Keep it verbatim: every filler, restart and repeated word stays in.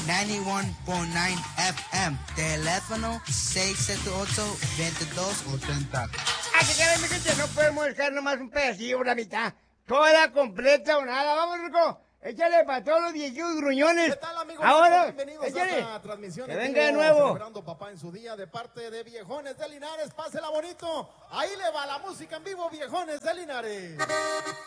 noventa y uno punto nueve F M. Teléfono seis siete ocho, veintidós ochenta. Así que mi gente, no podemos dejar nomás un pedacillo por la mitad. Toda completa o nada. Vamos, Rico. Échale para todos los viejitos gruñones. ¿Qué tal, amigos? Ahora, Bienvenidos échale. a esta transmisión. Que venga de nuevo. Celebrando papá en su día de parte de Viejones de Linares. Pásela bonito. Ahí le va la música en vivo, Viejones de Linares.